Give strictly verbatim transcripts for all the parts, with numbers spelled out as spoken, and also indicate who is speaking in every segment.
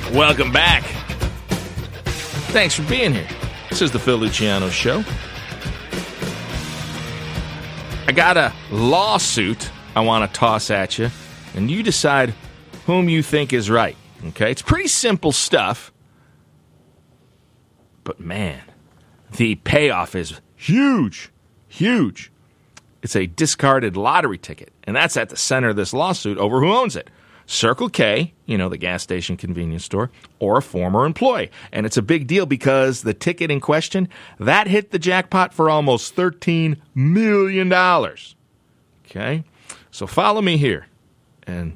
Speaker 1: Welcome back. Thanks for being here. This is the Phil Luciano Show. I got a lawsuit I want to toss at you, and you decide whom you think is right. Okay? It's pretty simple stuff, but man, the payoff is huge, huge. It's a discarded lottery ticket, and that's at the center of this lawsuit over who owns it. Circle K, you know, the gas station convenience store, or a former employee. And it's a big deal because the ticket in question, that hit the jackpot for almost thirteen million dollars. Okay? So follow me here, and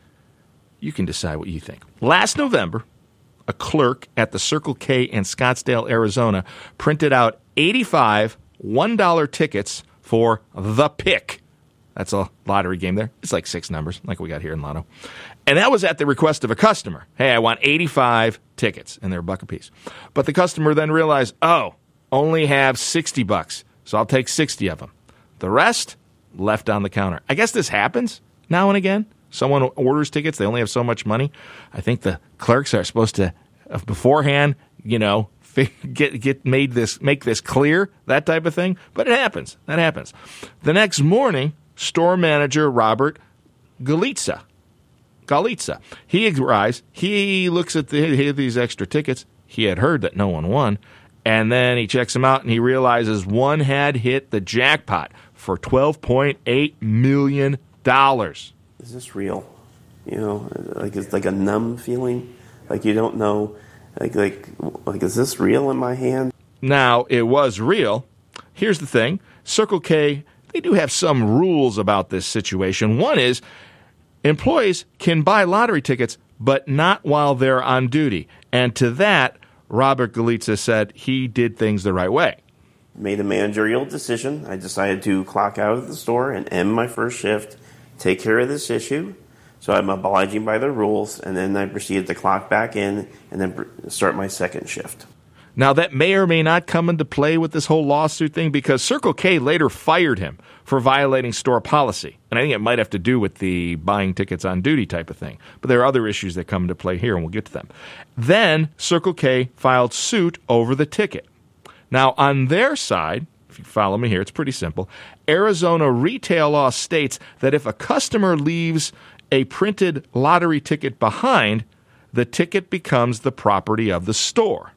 Speaker 1: you can decide what you think. Last November, a clerk at the Circle K in Scottsdale, Arizona, printed out eighty-five one dollar tickets for The Pick. That's a lottery game there. It's like six numbers, like we got here in Lotto. And that was at the request of a customer. Hey, I want eighty-five tickets, and they're a buck a piece. But the customer then realized, oh, only have sixty bucks, so I'll take sixty of them. The rest, left on the counter. I guess this happens now and again. Someone orders tickets, they only have so much money. I think the clerks are supposed to, beforehand, you know, get get made this make this clear, that type of thing. But it happens. That happens. The next morning, store manager Robert Galitza, Galitza, he arrives. He looks at the, these extra tickets. He had heard that no one won, and then he checks them out, and he realizes one had hit the jackpot for twelve point eight million dollars.
Speaker 2: Is this real? You know, like it's like a numb feeling, like you don't know, like like like is this real in my hand?
Speaker 1: Now it was real. Here's the thing: Circle K, they do have some rules about this situation. One is employees can buy lottery tickets, but not while they're on duty. And to that, Robert Galitza said he did things the right way.
Speaker 2: Made a managerial decision. I decided to clock out of the store and end my first shift, take care of this issue. So I'm obliging by the rules, and then I proceeded to clock back in and then start my second shift.
Speaker 1: Now, that may or may not come into play with this whole lawsuit thing because Circle K later fired him for violating store policy. And I think it might have to do with the buying tickets on duty type of thing. But there are other issues that come into play here, and we'll get to them. Then Circle K filed suit over the ticket. Now, on their side, if you follow me here, it's pretty simple. Arizona retail law states that if a customer leaves a printed lottery ticket behind, the ticket becomes the property of the store.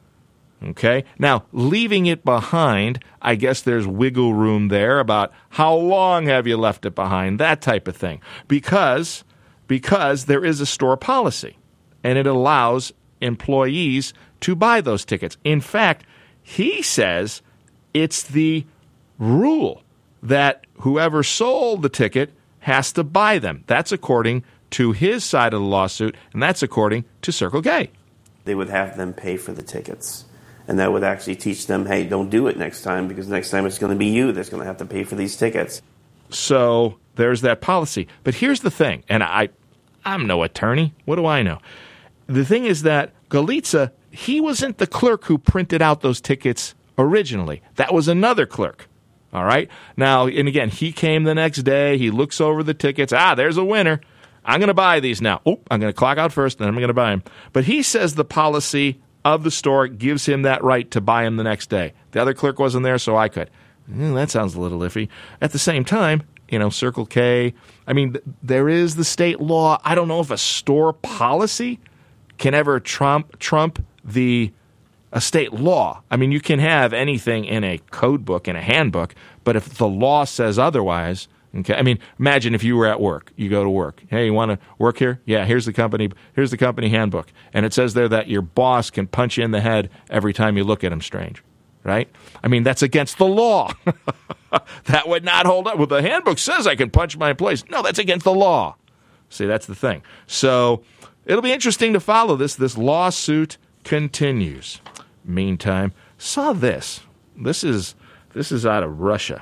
Speaker 1: Okay? Now, leaving it behind, I guess there's wiggle room there about how long have you left it behind, that type of thing. Because, because there is a store policy, and it allows employees to buy those tickets. In fact, he says it's the rule that whoever sold the ticket has to buy them. That's according to his side of the lawsuit, and that's according to Circle K.
Speaker 2: They would have them pay for the tickets. And that would actually teach them, hey, don't do it next time, because next time it's going to be you that's going to have to pay for these tickets.
Speaker 1: So there's that policy. But here's the thing, and I, I'm no attorney. What do I know? The thing is that Galitza, he wasn't the clerk who printed out those tickets originally. That was another clerk. All right? Now, and again, he came the next day. He looks over the tickets. Ah, there's a winner. I'm going to buy these now. Oh, I'm going to clock out first, and then I'm going to buy them. But he says the policy of the store gives him that right to buy them the next day. The other clerk wasn't there, so I could. Mm, that sounds a little iffy. At the same time, you know, Circle K, I mean, th- there is the state law. I don't know if a store policy can ever trump trump the a state law. I mean, you can have anything in a code book, in a handbook, but if the law says otherwise, okay. I mean, imagine if you were at work. You go to work. Hey, you want to work here? Yeah, here's the company here's the company handbook. And it says there that your boss can punch you in the head every time you look at him strange. Right? I mean, that's against the law. That would not hold up. Well, the handbook says I can punch my employees. No, that's against the law. See, that's the thing. So it'll be interesting to follow this. This lawsuit continues. Meantime, saw this. This is this is out of Russia.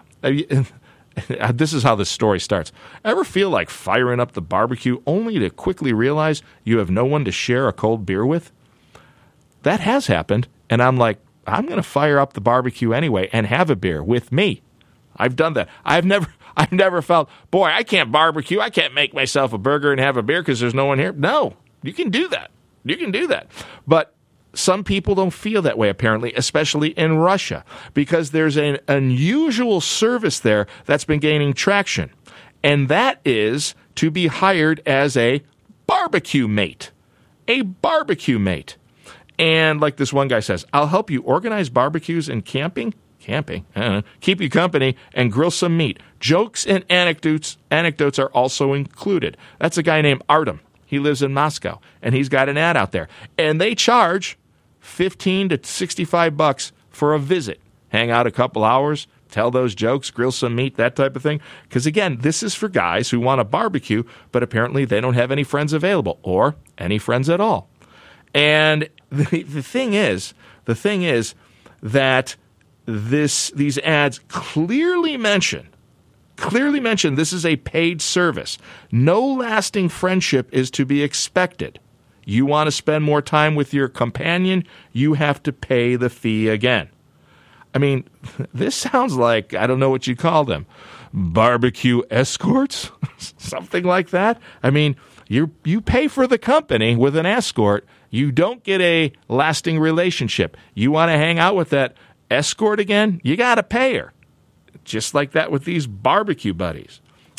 Speaker 1: This is how this story starts. Ever feel like firing up the barbecue only to quickly realize you have no one to share a cold beer with? That has happened, and I'm like, I'm going to fire up the barbecue anyway and have a beer with me. I've done that. I've never I've never felt, boy, I can't barbecue. I can't make myself a burger and have a beer because there's no one here. No, you can do that. You can do that. But some people don't feel that way, apparently, especially in Russia, because there's an unusual service there that's been gaining traction. And that is to be hired as a barbecue mate. A barbecue mate. And like this one guy says, I'll help you organize barbecues and camping. Camping. I don't know. Keep you company and grill some meat. Jokes and anecdotes anecdotes are also included. That's a guy named Artem. He lives in Moscow, and he's got an ad out there. And they charge fifteen to sixty-five bucks for a visit. Hang out a couple hours, tell those jokes, grill some meat, that type of thing. Because, again, this is for guys who want a barbecue, but apparently they don't have any friends available or any friends at all. And the, the thing is, the thing is that this these ads clearly mention, clearly mention this is a paid service. No lasting friendship is to be expected. You want to spend more time with your companion, you have to pay the fee again. I mean, this sounds like, I don't know what you call them, barbecue escorts? Something like that? I mean, you you pay for the company with an escort. You don't get a lasting relationship. You want to hang out with that escort again? You got to pay her. Just like that with these barbecue buddies.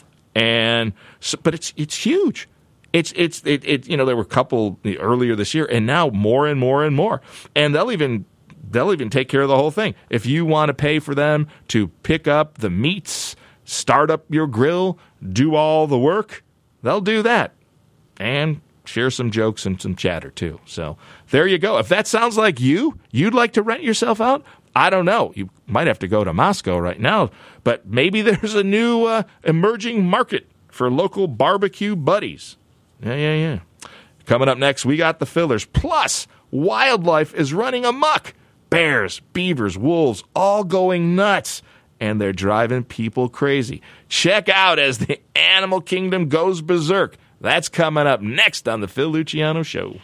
Speaker 1: And so, but it's it's huge. It's it's it, it you know, there were a couple earlier this year, and now more and more and more. And they'll even they'll even take care of the whole thing. If you want to pay for them to pick up the meats, start up your grill, do all the work, they'll do that. And share some jokes and some chatter too. So there you go. If that sounds like you, you'd like to rent yourself out, I don't know. You might have to go to Moscow right now, but maybe there's a new uh, emerging market for local barbecue buddies. Yeah, yeah, yeah. Coming up next, we got the fillers. Plus, wildlife is running amok. Bears, beavers, wolves, all going nuts. And they're driving people crazy. Check out as the animal kingdom goes berserk. That's coming up next on the Phil Luciano Show.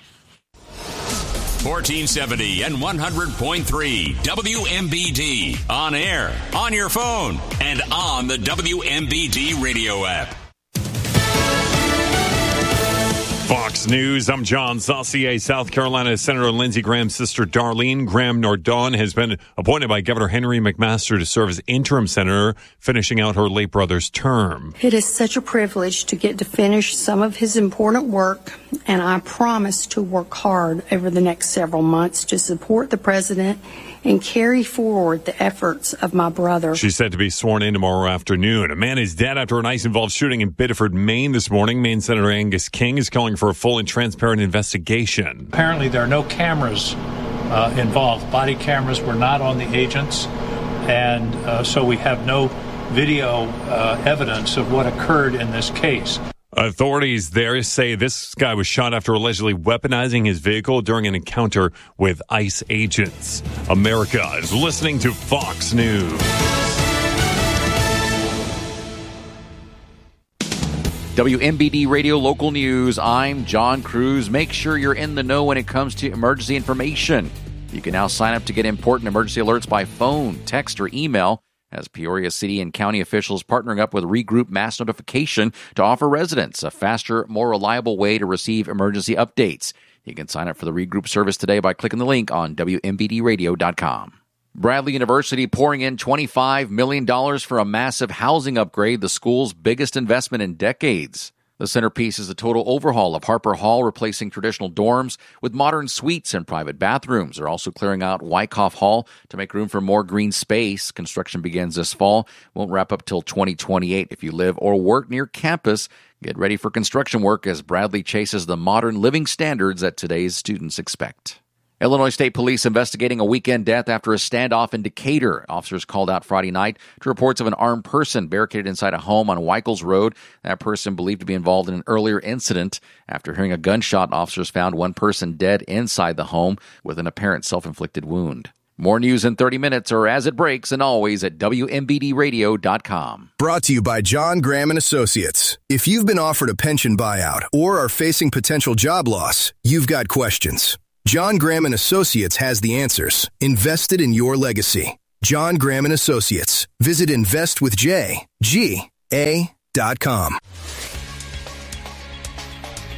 Speaker 3: fourteen seventy and one hundred point three W M B D. On air, on your phone, and on the W M B D radio app.
Speaker 4: Fox News, I'm John Saucier. South Carolina Senator Lindsey Graham's sister Darlene Graham Nordon has been appointed by Governor Henry McMaster to serve as interim senator, finishing out her late brother's term.
Speaker 5: It is such a privilege to get to finish some of his important work, and I promise to work hard over the next several months to support the president and carry forward the efforts of my brother.
Speaker 4: She's set to be sworn in tomorrow afternoon. A man is dead after an ICE-involved shooting in Biddeford, Maine this morning. Maine Senator Angus King is calling for a full and transparent investigation.
Speaker 6: Apparently there are no cameras uh, involved. Body cameras were not on the agents, and uh, so we have no video uh, evidence of what occurred in this case.
Speaker 4: Authorities there say this guy was shot after allegedly weaponizing his vehicle during an encounter with ICE agents. America is listening to Fox News.
Speaker 7: W M B D Radio Local News. I'm John Cruz. Make sure you're in the know when it comes to emergency information. You can now sign up to get important emergency alerts by phone, text, or email, as Peoria City and County officials partnering up with Regroup Mass Notification to offer residents a faster, more reliable way to receive emergency updates. You can sign up for the Regroup service today by clicking the link on W M B D radio dot com. Bradley University pouring in twenty-five million dollars for a massive housing upgrade, the school's biggest investment in decades. The centerpiece is a total overhaul of Harper Hall, replacing traditional dorms with modern suites and private bathrooms. They're also clearing out Wyckoff Hall to make room for more green space. Construction begins this fall. Won't wrap up till twenty twenty-eight. If you live or work near campus, get ready for construction work as Bradley chases the modern living standards that today's students expect. Illinois State Police investigating a weekend death after a standoff in Decatur. Officers called out Friday night to reports of an armed person barricaded inside a home on Weichels Road. That person believed to be involved in an earlier incident. After hearing a gunshot, officers found one person dead inside the home with an apparent self-inflicted wound. More news in thirty minutes or as it breaks, and always at W M B D radio dot com.
Speaker 8: Brought to you by John Graham and Associates. If you've been offered a pension buyout or are facing potential job loss, you've got questions. John Graham and Associates has the answers. Invested in your legacy. John Graham and Associates. Visit invest with J G A dot com.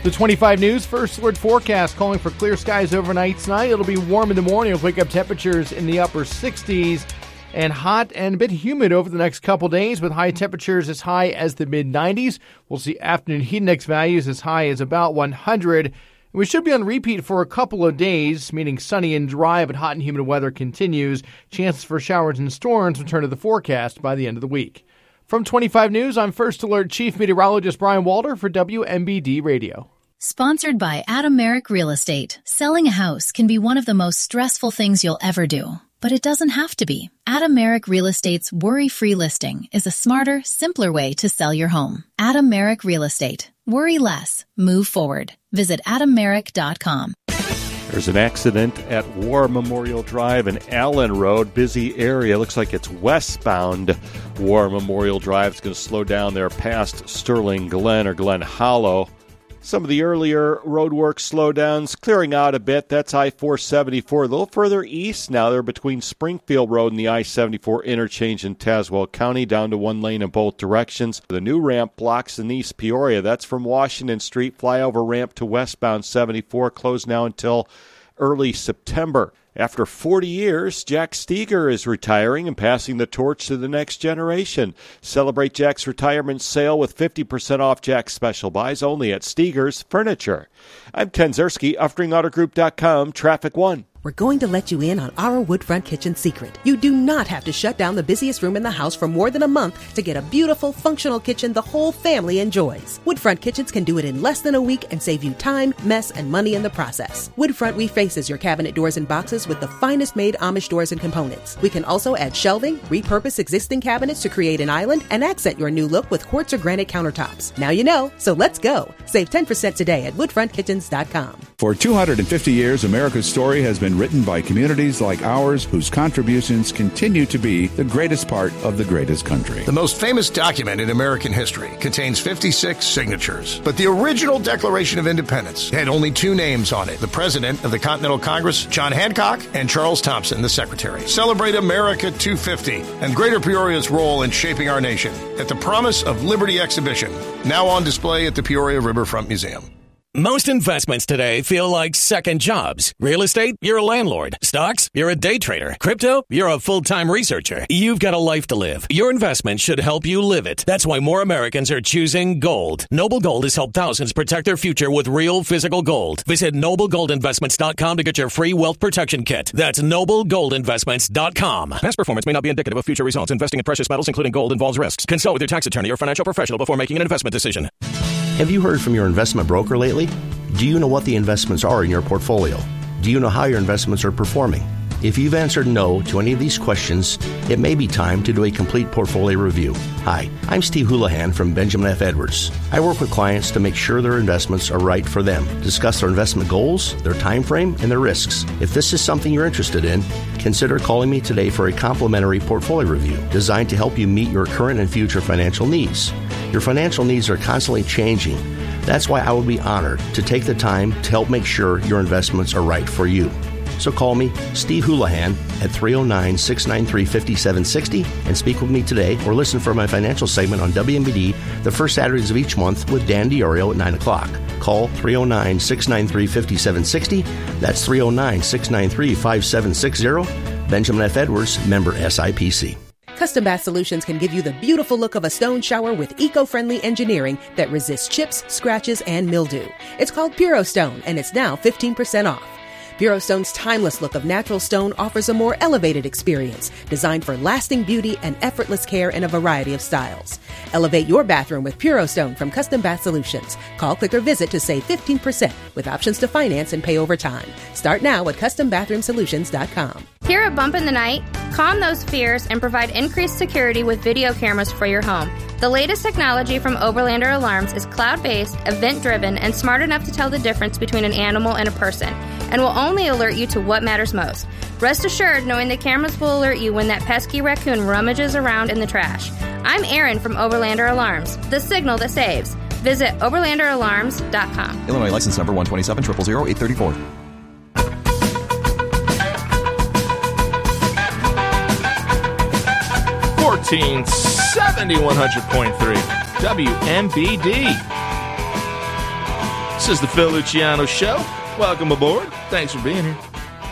Speaker 9: The twenty-five News First Alert forecast calling for clear skies overnight tonight. It'll be warm in the morning with wake-up temperatures in the upper sixties and hot and a bit humid over the next couple days with high temperatures as high as the mid nineties. We'll see afternoon heat index values as high as about one hundred. We should be on repeat for a couple of days, meaning sunny and dry, but hot and humid weather continues. Chances for showers and storms return to the forecast by the end of the week. From twenty-five News, I'm First Alert Chief Meteorologist Brian Walter for W M B D Radio.
Speaker 10: Sponsored by Adam Merrick Real Estate. Selling a house can be one of the most stressful things you'll ever do, but it doesn't have to be. Adam Merrick Real Estate's worry-free listing is a smarter, simpler way to sell your home. Adam Merrick Real Estate. Worry less. Move forward. Visit adam merrick dot com.
Speaker 11: There's an accident at War Memorial Drive and Allen Road. Busy area. Looks like it's westbound War Memorial Drive. It's going to slow down there past Sterling Glen or Glen Hollow. Some of the earlier roadwork slowdowns clearing out a bit. That's I four seventy-four. A little further east now. They're between Springfield Road and the I seventy-four interchange in Tazewell County, down to one lane in both directions. The new ramp blocks in East Peoria. That's from Washington Street. Flyover ramp to westbound seventy-four, closed now until early September. After forty years, Jack Steger is retiring and passing the torch to the next generation. Celebrate Jack's retirement sale with fifty percent off Jack's special buys only at Steger's Furniture. I'm Ken Zerski, uftring auto group dot com, Traffic One.
Speaker 12: We're going to let you in on our Woodfront Kitchen secret. You do not have to shut down the busiest room in the house for more than a month to get a beautiful, functional kitchen the whole family enjoys. Woodfront Kitchens can do it in less than a week and save you time, mess, and money in the process. Woodfront refaces your cabinet doors and boxes with the finest made Amish doors and components. We can also add shelving, repurpose existing cabinets to create an island, and accent your new look with quartz or granite countertops. Now you know, so let's go. Save ten percent today at woodfront kitchens dot com.
Speaker 13: For two hundred fifty years, America's story has been written by communities like ours whose contributions continue to be the greatest part of the greatest country.
Speaker 14: The most famous document in American history contains fifty-six signatures. But the original Declaration of Independence had only two names on it: the President of the Continental Congress, John Hancock, and Charles Thompson, the Secretary. Celebrate America two fifty and Greater Peoria's role in shaping our nation at the Promise of Liberty exhibition, now on display at the Peoria Riverfront Museum.
Speaker 15: Most investments today feel like second jobs. Real estate, you're a landlord. Stocks, you're a day trader. Crypto, you're a full-time researcher. You've got a life to live. Your investment should help you live it. That's why more Americans are choosing gold. Noble Gold has helped thousands protect their future with real physical gold. Visit noble gold investments dot com to get your free wealth protection kit. That's noble gold investments dot com. Past performance may not be indicative of future results. Investing in precious metals, including gold, involves risks. Consult with your tax attorney or financial professional before making an investment decision.
Speaker 16: Have you heard from your investment broker lately? Do you know what the investments are in your portfolio? Do you know how your investments are performing? If you've answered no to any of these questions, it may be time to do a complete portfolio review. Hi, I'm Steve Houlihan from Benjamin F. Edwards. I work with clients to make sure their investments are right for them, discuss their investment goals, their time frame, and their risks. If this is something you're interested in, consider calling me today for a complimentary portfolio review designed to help you meet your current and future financial needs. Your financial needs are constantly changing. That's why I would be honored to take the time to help make sure your investments are right for you. So call me, Steve Houlihan, at three oh nine, six nine three, five seven six oh and speak with me today, or listen for my financial segment on W M B D the first Saturdays of each month with Dan DiOrio at nine o'clock. Call three oh nine, six nine three, five seven six oh. That's three oh nine, six nine three, five seven six oh. Benjamin F. Edwards, member S I P C.
Speaker 12: Custom Bath Solutions can give you the beautiful look of a stone shower with eco-friendly engineering that resists chips, scratches, and mildew. It's called Puro Stone, and it's now fifteen percent off. Puro Stone's timeless look of natural stone offers a more elevated experience, designed for lasting beauty and effortless care in a variety of styles. Elevate your bathroom with Puro Stone from Custom Bath Solutions. Call, click, or visit to save fifteen percent with options to finance and pay over time. Start now at custom bathroom solutions dot com.
Speaker 17: Here at Bump in the Night, calm those fears and provide increased security with video cameras for your home. The latest technology from Oberlander Alarms is cloud-based, event-driven, and smart enough to tell the difference between an animal and a person, and will only alert you to what matters most. Rest assured knowing the cameras will alert you when that pesky raccoon rummages around in the trash. I'm Erin from Oberlander Alarms, the signal that saves. Visit oberlander alarms dot com.
Speaker 18: Illinois license number one two seven, zero zero zero, eight three four.
Speaker 1: fourteen seventy, one hundred point three W M B D. This is the Phil Luciano Show. Welcome aboard. Thanks for being here.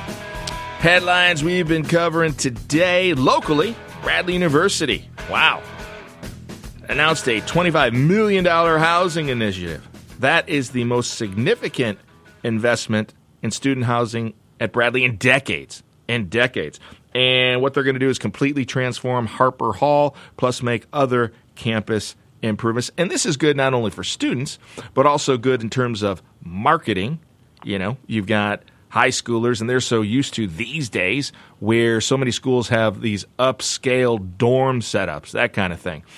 Speaker 1: Headlines we've been covering today locally. Bradley University, wow, announced a twenty-five million dollars housing initiative. That is the most significant investment in student housing at Bradley in decades. In decades. And what they're going to do is completely transform Harper Hall, plus make other campus improvements. And this is good not only for students, but also good in terms of marketing. You know, you've got high schoolers, and they're so used to these days where so many schools have these upscale dorm setups, that kind of thing.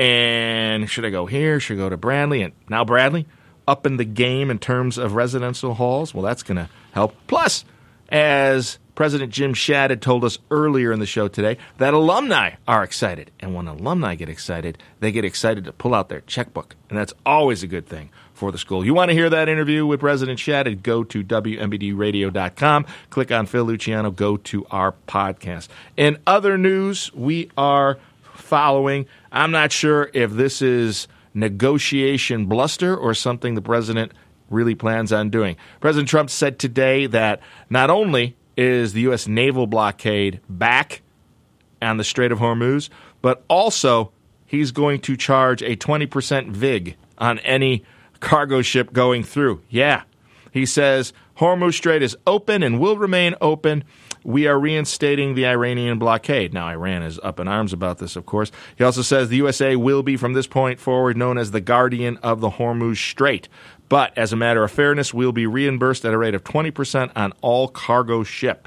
Speaker 1: And should I go here? Should I go to Bradley? And now Bradley up in the game in terms of residential halls. Well, that's going to help. Plus, as President Jim Shad told us earlier in the show today, that alumni are excited. And when alumni get excited, they get excited to pull out their checkbook. And that's always a good thing for the school. You want to hear that interview with President Shad? Go to W M B D radio dot com. Click on Phil Luciano. Go to our podcast. In other news, we are following. I'm not sure if this is negotiation bluster or something the president really plans on doing. President Trump said today that not only is the U S naval blockade back on the Strait of Hormuz, but also he's going to charge a twenty percent vig on any cargo ship going through. Yeah. He says Hormuz Strait is open and will remain open. We are reinstating the Iranian blockade. Now, Iran is up in arms about this, of course. He also says the U S A will be, from this point forward, known as the guardian of the Hormuz Strait. But as a matter of fairness, we'll be reimbursed at a rate of twenty percent on all cargo ship.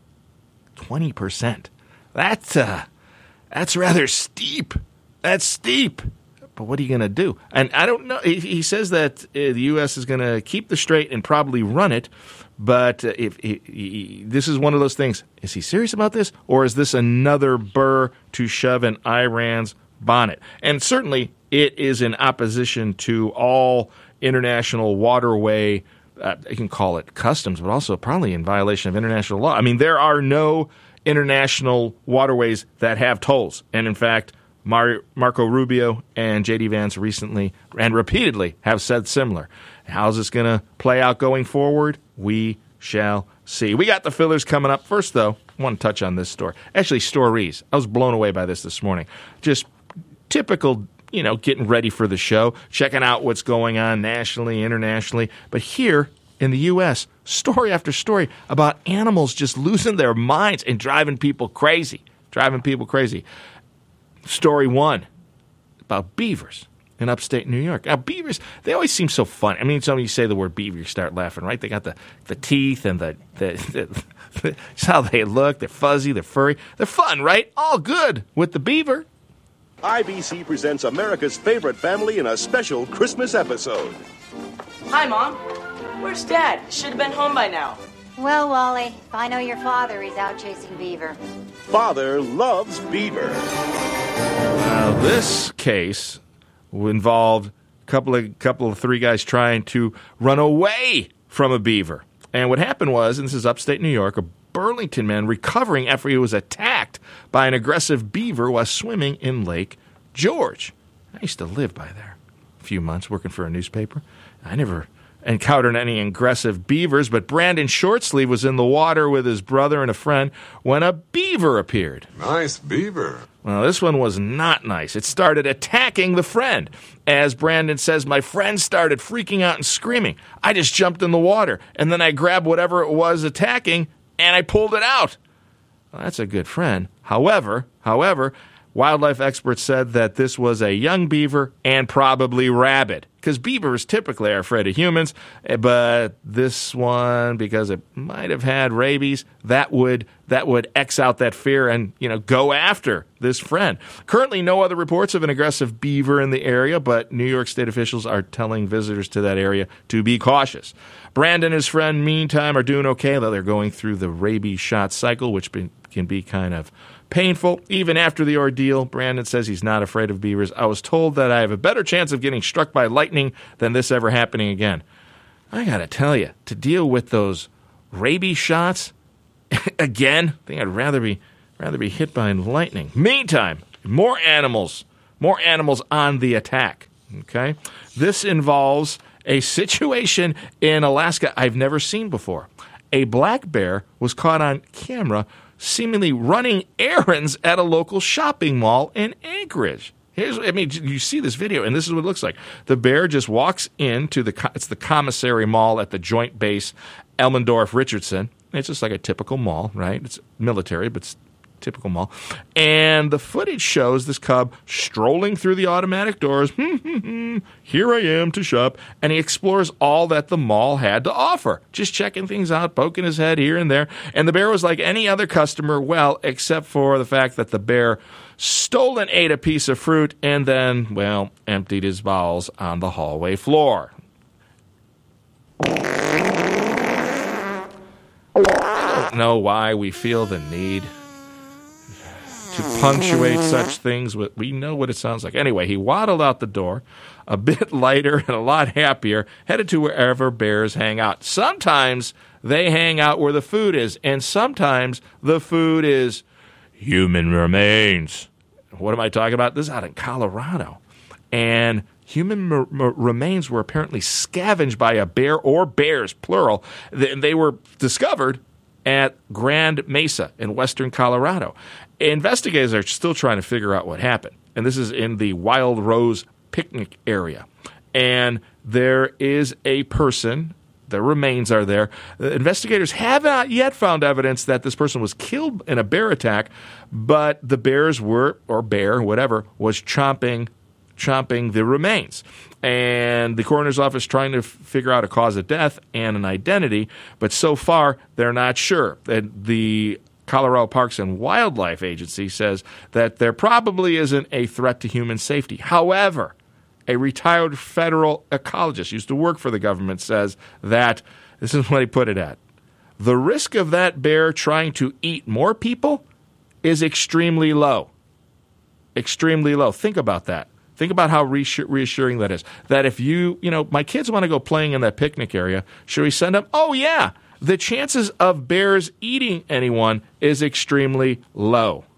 Speaker 1: twenty percent. That's, uh, that's rather steep. That's steep. But what are you going to do? And I don't know. He, he says that uh, the U S is going to keep the strait and probably run it. But uh, if he, he, this is one of those things. Is he serious about this? Or is this another burr to shove in Iran's bonnet? And certainly it is in opposition to all international waterway, uh, you can call it customs, but also probably in violation of international law. I mean, there are no international waterways that have tolls. And in fact, Mar- Marco Rubio and J D Vance recently and repeatedly have said similar. How's this going to play out going forward? We shall see. We got the fillers coming up. First, though, I want to touch on this story. Actually, stories. I was blown away by this this morning. Just typical, you know, getting ready for the show, checking out what's going on nationally, internationally. But here in the U S, story after story about animals just losing their minds and driving people crazy. Driving people crazy. Story one about beavers in upstate New York. Now, beavers, they always seem so fun. I mean, so when you say the word beaver, you start laughing, right? They got the, the teeth and the, the, the, the just how they look. They're fuzzy, they're furry. They're fun, right? All good with the beaver.
Speaker 19: I B C presents America's favorite family in a special Christmas episode.
Speaker 20: Hi, Mom. Where's Dad? Should have been home by now.
Speaker 21: Well, Wally, if I know your father, he's out chasing beaver.
Speaker 19: Father loves beaver.
Speaker 1: Now, this case involved a couple of couple of three guys trying to run away from a beaver. And what happened was, and this is upstate New York, a Burlington man recovering after he was attacked by an aggressive beaver while swimming in Lake George. I used to live by there a few months working for a newspaper. I never encountered any aggressive beavers, but Brandon Shortsleeve was in the water with his brother and a friend when a beaver appeared.
Speaker 22: Nice beaver.
Speaker 1: Well, this one was not nice. It started attacking the friend. As Brandon says, my friend started freaking out and screaming. I just jumped in the water, and then I grabbed whatever it was attacking, and I pulled it out. Well, that's a good friend. However, however, wildlife experts said that this was a young beaver and probably rabid, because beavers typically are afraid of humans, but this one, because it might have had rabies, that would that would X out that fear and, you know, go after this friend. Currently, no other reports of an aggressive beaver in the area, but New York State officials are telling visitors to that area to be cautious. Brandon and his friend, meantime, are doing okay, though they're going through the rabies shot cycle, which be, can be kind of painful. Even after the ordeal, Brandon says he's not afraid of beavers. I was told that I have a better chance of getting struck by lightning than this ever happening again. I got to tell you, to deal with those rabies shots again, I think I'd rather be rather be hit by lightning. Meantime, more animals, more animals on the attack. Okay, this involves A situation in Alaska I've never seen before. A black bear was caught on camera seemingly running errands at a local shopping mall in Anchorage. Here's, I mean, you see this video, and this is what it looks like. The bear just walks into the, it's the commissary mall at the Joint Base Elmendorf-Richardson. It's just like a typical mall, right? It's military, but it's typical mall. And the footage shows this cub strolling through the automatic doors. Here I am to shop. And he explores all that the mall had to offer. Just checking things out, poking his head here and there. And the bear was like any other customer, well, except for the fact that the bear stole and ate a piece of fruit and then, well, emptied his bowels on the hallway floor. I don't know why we feel the need to punctuate such things. With, we know what it sounds like. Anyway, he waddled out the door, a bit lighter and a lot happier, headed to wherever bears hang out. Sometimes they hang out where the food is, and sometimes the food is human remains. What am I talking about? This is out in Colorado. And human m- m- remains were apparently scavenged by a bear or bears, plural. They, they were discovered at Grand Mesa in western Colorado. Investigators are still trying to figure out what happened. And this is in the Wild Rose picnic area. And there is a person, their remains are there. The investigators have not yet found evidence that this person was killed in a bear attack, but the bears were, or bear, whatever, was chomping chomping the remains. And the coroner's office trying to f- figure out a cause of death and an identity, but so far they're not sure. And the Colorado Parks and Wildlife Agency says that there probably isn't a threat to human safety. However, a retired federal ecologist, used to work for the government, says that, this is what he put it at, the risk of that bear trying to eat more people is extremely low. Extremely low. Think about that. Think about how reassuring that is. That if you, you know, my kids want to go playing in that picnic area, should we send them? Oh, yeah. The chances of bears eating anyone is extremely low.